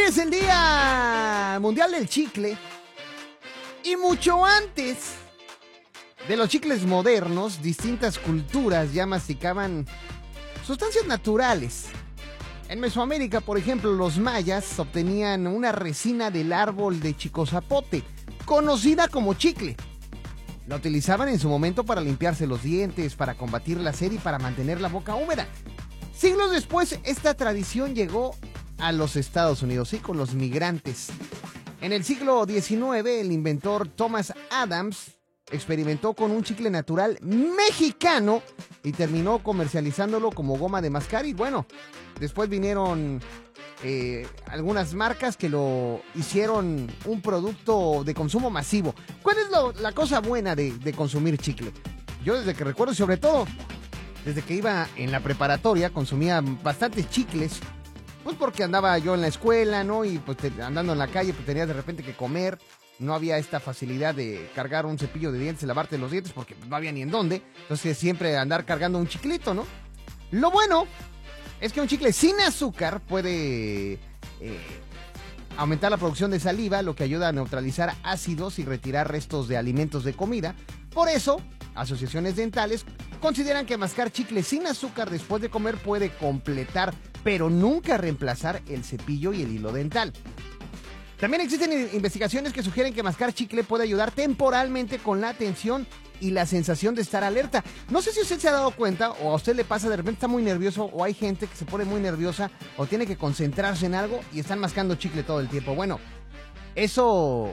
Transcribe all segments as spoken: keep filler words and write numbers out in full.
es el Día Mundial del Chicle. Y mucho antes de los chicles modernos, distintas culturas ya masticaban sustancias naturales. En Mesoamérica, por ejemplo, los mayas obtenían una resina del árbol de chicozapote, conocida como chicle. La utilizaban en su momento para limpiarse los dientes, para combatir la sed y para mantener la boca húmeda. Siglos después, esta tradición llegó a los Estados Unidos, sí, con los migrantes. En el siglo diecinueve, el inventor Thomas Adams experimentó con un chicle natural mexicano y terminó comercializándolo como goma de mascar. Y bueno, después vinieron eh, algunas marcas que lo hicieron un producto de consumo masivo. ¿Cuál es lo, la cosa buena de, de consumir chicle? Yo desde que recuerdo, sobre todo desde que iba en la preparatoria, consumía bastantes chicles. Pues porque andaba yo en la escuela, ¿no? Y pues te, andando en la calle, pues tenías de repente que comer. No había esta facilidad de cargar un cepillo de dientes, lavarte los dientes, porque no había ni en dónde. Entonces siempre andar cargando un chiclito, ¿no? Lo bueno es que un chicle sin azúcar puede eh, aumentar la producción de saliva, lo que ayuda a neutralizar ácidos y retirar restos de alimentos de comida. Por eso, asociaciones dentales consideran que mascar chicle sin azúcar después de comer puede completar, pero nunca reemplazar el cepillo y el hilo dental. También existen investigaciones que sugieren que mascar chicle puede ayudar temporalmente con la atención y la sensación de estar alerta. No sé si usted se ha dado cuenta o a usted le pasa, de repente está muy nervioso o hay gente que se pone muy nerviosa o tiene que concentrarse en algo y están mascando chicle todo el tiempo. Bueno, eso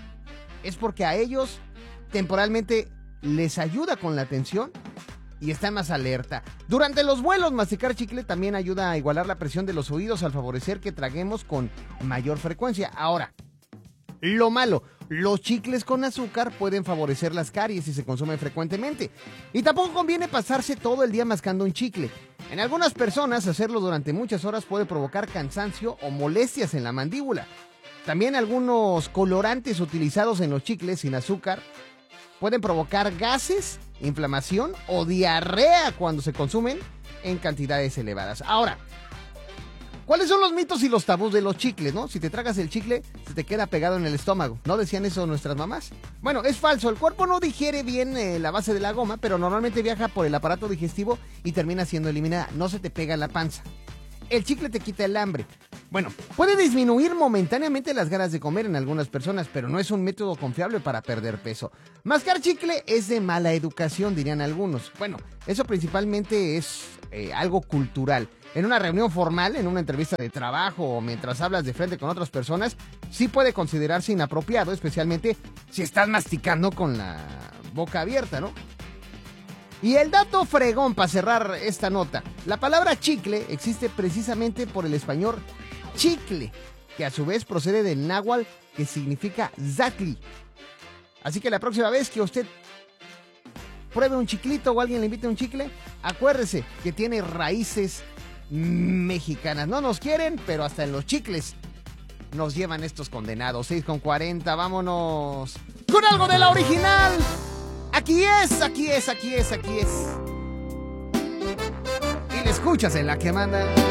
es porque a ellos temporalmente les ayuda con la atención y están más alerta. Durante los vuelos, masticar chicle también ayuda a igualar la presión de los oídos al favorecer que traguemos con mayor frecuencia. Ahora, lo malo, los chicles con azúcar pueden favorecer las caries si se consumen frecuentemente. Y tampoco conviene pasarse todo el día mascando un chicle. En algunas personas, hacerlo durante muchas horas puede provocar cansancio o molestias en la mandíbula. También algunos colorantes utilizados en los chicles sin azúcar pueden provocar gases, inflamación o diarrea cuando se consumen en cantidades elevadas. Ahora, ¿cuáles son los mitos y los tabús de los chicles, no? Si te tragas el chicle, se te queda pegado en el estómago. ¿No decían eso nuestras mamás? Bueno, es falso. El cuerpo no digiere bien eh, la base de la goma, pero normalmente viaja por el aparato digestivo y termina siendo eliminada. No se te pega en la panza. El chicle te quita el hambre. Bueno, puede disminuir momentáneamente las ganas de comer en algunas personas, pero no es un método confiable para perder peso. Mascar chicle es de mala educación, dirían algunos. Bueno, eso principalmente es eh, algo cultural. En una reunión formal, en una entrevista de trabajo o mientras hablas de frente con otras personas, sí puede considerarse inapropiado, especialmente si estás masticando con la boca abierta, ¿no? Y el dato fregón para cerrar esta nota. La palabra chicle existe precisamente por el español chicle, que a su vez procede del náhuatl, que significa zacli. Así que la próxima vez que usted pruebe un chiclito o alguien le invite un chicle, acuérdese que tiene raíces mexicanas. No nos quieren, pero hasta en los chicles nos llevan estos condenados. seis con cuarenta, vámonos con algo de la original. Aquí es, aquí es, aquí es, aquí es. Y le escuchas en la que manda.